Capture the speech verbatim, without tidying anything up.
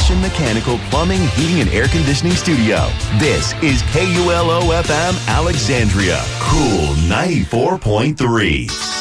Mission Mechanical Plumbing, Heating, and Air Conditioning Studio. This is K U L O F M Alexandria. Cool ninety-four point three.